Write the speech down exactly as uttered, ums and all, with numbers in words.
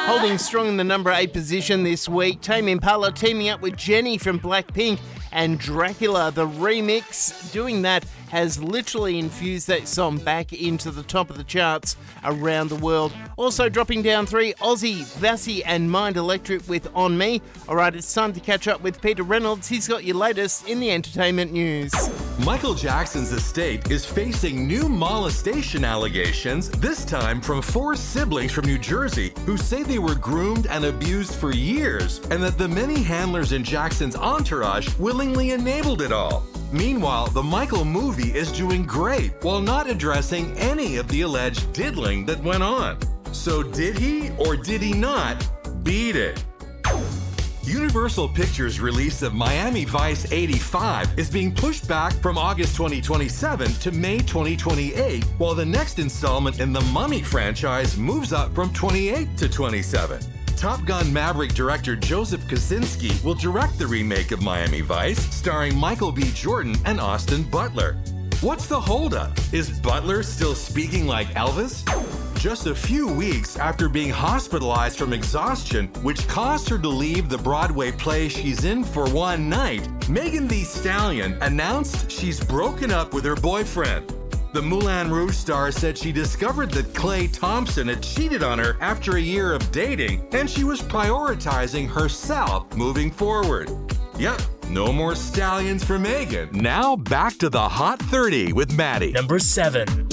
Holding strong in the number eight position this week, Tame Impala teaming up with Jennie from Blackpink and Dracula, the remix. Doing that has literally infused that song back into the top of the charts around the world. Also dropping down three, Ozzy, Vassy and Mind Electric with On Me. All right, it's time to catch up with Peter Reynolds. He's got your latest in the entertainment news. Michael Jackson's estate is facing new molestation allegations, this time from four siblings from New Jersey who say they were groomed and abused for years and that the many handlers in Jackson's entourage willingly enabled it all. Meanwhile, the Michael movie is doing great while not addressing any of the alleged diddling that went on. So did he or did he not beat it? Universal Pictures' release of Miami Vice eighty-five is being pushed back from August twenty twenty-seven to May twenty twenty-eight, while the next installment in the Mummy franchise moves up from twenty-eight to twenty-seven. Top Gun Maverick director Joseph Kosinski will direct the remake of Miami Vice, starring Michael B. Jordan and Austin Butler. What's the holdup? Is Butler still speaking like Elvis? Just a few weeks after being hospitalized from exhaustion, which caused her to leave the Broadway play she's in for one night, Megan Thee Stallion announced she's broken up with her boyfriend. The Moulin Rouge star said she discovered that Klay Thompson had cheated on her after a year of dating, and she was prioritizing herself moving forward. Yep, no more stallions for Megan. Now back to the Hot thirty with Maddie. Number seven.